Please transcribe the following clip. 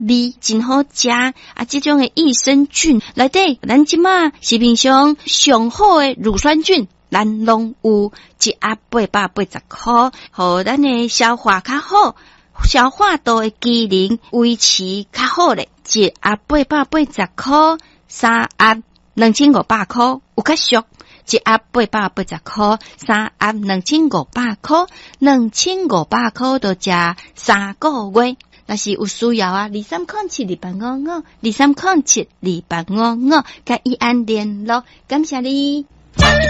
味真好食啊！这种的益生菌内底，咱即马市面上上好的乳酸菌，咱拢有一盒880块，互咱的消化较好，消化道的机能维持较好咧。一盒880块，3盒2500块，有较俗。一盒880块，3盒2500块，2500块就食3个月。若是有需要啊，23072855，23072855，甲伊安联络，感谢你。